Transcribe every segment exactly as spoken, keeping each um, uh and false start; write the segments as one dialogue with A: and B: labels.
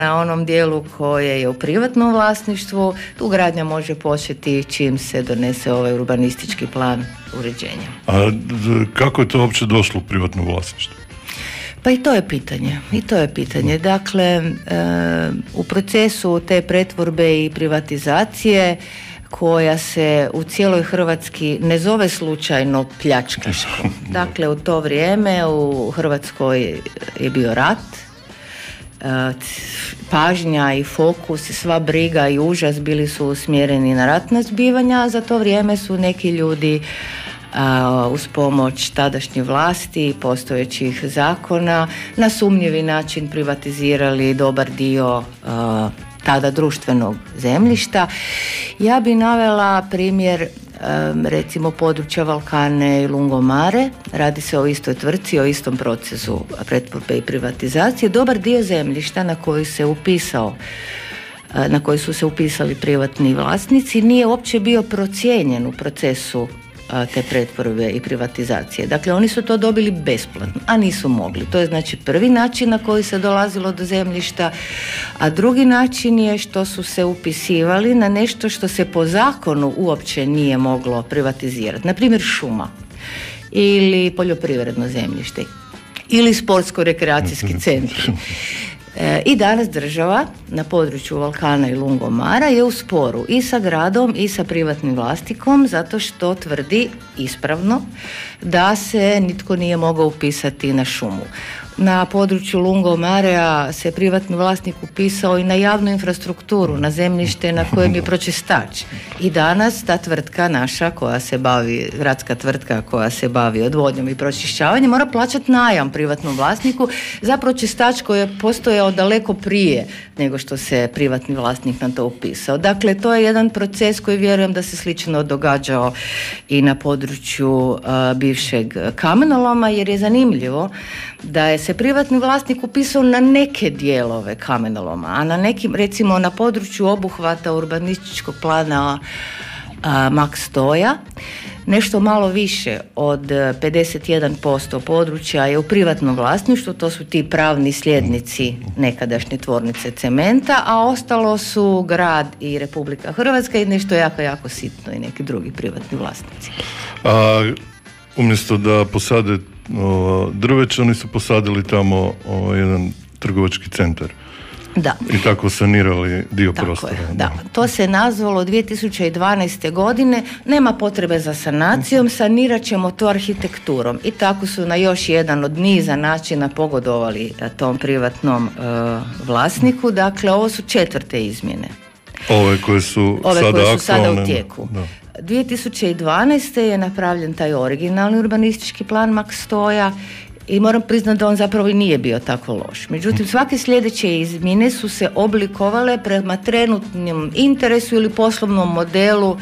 A: Na onom dijelu koje je u privatnom vlasništvu, tu gradnja može početi čim se donese ovaj urbanistički plan uređenja.
B: A kako je to uopće došlo u privatno vlasništvo?
A: Pa i to je pitanje, i to je pitanje. Dakle, e, u procesu te pretvorbe i privatizacije koja se u cijeloj Hrvatski ne zove slučajno pljačkaško. Dakle, u to vrijeme u Hrvatskoj je bio rat, pažnja i fokus i sva briga i užas bili su usmjereni na ratna zbivanja, a za to vrijeme su neki ljudi a, uz pomoć tadašnje vlasti i postojećih zakona na sumnjivi način privatizirali dobar dio a, tada društvenog zemljišta. Ja bi navela primjer recimo područja Valkane i Lungomare, radi se o istoj tvrtci, o istom procesu pretvorbe i privatizacije. Dobar dio zemljišta na koji se upisao na koji su se upisali privatni vlasnici nije uopće bio procijenjen u procesu te pretvorbe i privatizacije. Dakle, oni su to dobili besplatno, a nisu mogli. To je znači prvi način na koji se dolazilo do zemljišta, a drugi način je što su se upisivali na nešto što se po zakonu uopće nije moglo privatizirati. Na primjer šuma ili poljoprivredno zemljište ili sportsko-rekreacijski centri. E, I danas država na području Valkana i Lungomara je u sporu i sa gradom i sa privatnim vlasnikom zato što tvrdi ispravno da se nitko nije mogao upisati na šumu. Na području Lungomarea se privatni vlasnik upisao i na javnu infrastrukturu, na zemljište na kojem je pročistač. I danas ta tvrtka naša koja se bavi, gradska tvrtka koja se bavi odvodnjom i pročišćavanjem mora plaćati najam privatnom vlasniku za pročistač koji je postojao daleko prije nego što se privatni vlasnik na to upisao. Dakle, to je jedan proces koji vjerujem da se slično događao i na području uh, bivšeg kamenoloma, jer je zanimljivo da je se privatni vlasnik upisao na neke dijelove kamenoloma, a na nekim, recimo na području obuhvata urbanističkog plana a, Max Stoja, nešto malo više od pedeset jedan posto područja je u privatnom vlasništvu, to su ti pravni sljednici nekadašnje tvornice cementa, a ostalo su grad i Republika Hrvatska i nešto jako, jako sitno i neki drugi privatni vlasnici.
B: A umjesto da posade drveće, oni su posadili tamo o, jedan trgovački centar.
A: Da.
B: I tako sanirali dio
A: tako
B: prostora.
A: Je, da. To se nazvalo dvije tisuće dvanaeste. godine, nema potrebe za sanacijom, sanirat ćemo to arhitekturom. I tako su na još jedan od niza načina pogodovali tom privatnom uh, vlasniku. Dakle, ovo su četvrte izmjene.
B: Ove koje su,
A: Ove
B: sada,
A: koje su sada
B: aktualne,
A: u tijeku.
B: Da.
A: dvije tisuće dvanaeste. je napravljen taj originalni urbanistički plan Max Stoja i moram priznati da on zapravo i nije bio tako loš. Međutim, svake sljedeće izmjene su se oblikovale prema trenutnom interesu ili poslovnom modelu uh,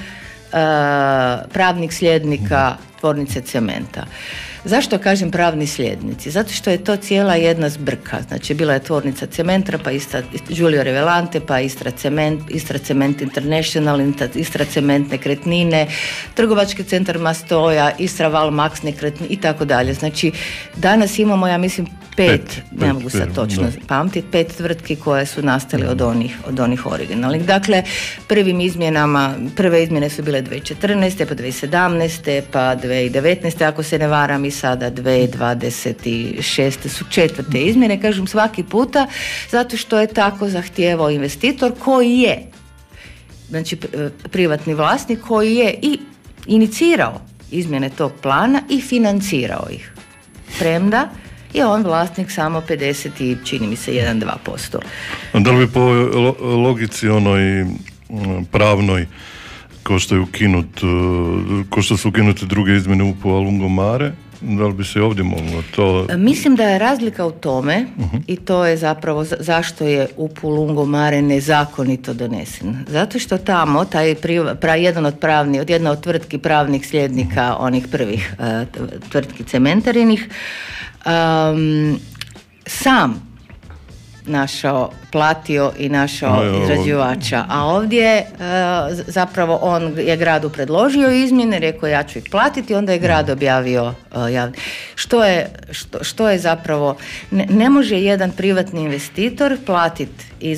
A: pravnih sljednika tvornice cementa. Zašto kažem pravni sljednici? Zato što je to cijela jedna zbrka. Znači, bila je tvornica Cementra, pa Istra, Giulio Revelante, pa Istra Cement, Istra Cement International, Istra Cement nekretnine, trgovački centar Mastoja, Istra Val Max nekretnine i tako dalje. Znači, danas imamo, ja mislim, pet, pet ne pet, mogu sad točno da. pamtiti, pet tvrtki koje su nastale od onih, od onih originalnih. Dakle, prvim izmjenama, prve izmjene su bile dvije tisuće četrnaeste. pa dvije tisuće sedamnaeste. pa dvije tisuće devetnaeste. ako se ne varam, i sada dvije tisuće dvadeset šeste. su četvrte izmjene, kažem svaki puta, zato što je tako zahtijevao investitor koji je, znači privatni vlasnik koji je i inicirao izmjene tog plana i financirao ih. Premda je on vlasnik samo pedeset i čini mi se jedan do dva posto.
B: Da li bi po logici onoj pravnoj, kao što je ukinut, kao što su ukinute druge izmjene U P U-a Lungomare, da li bi se ovdje moglo to...
A: Mislim da je razlika u tome, uh-huh. i to je zapravo zašto je U P U Lungomare nezakonito donesen. Zato što tamo taj priva, pra, jedan od pravni, od jedna od tvrtki pravnih sljednika uh-huh. onih prvih uh, tvrtki cementarinih, um, sam našao, platio i našao
B: No,
A: izrađivača. A ovdje e, zapravo on je gradu predložio izmjene, rekao ja ću ih platiti, onda je grad objavio e, javni. Što je, što, što je zapravo, ne, ne može jedan privatni investitor platiti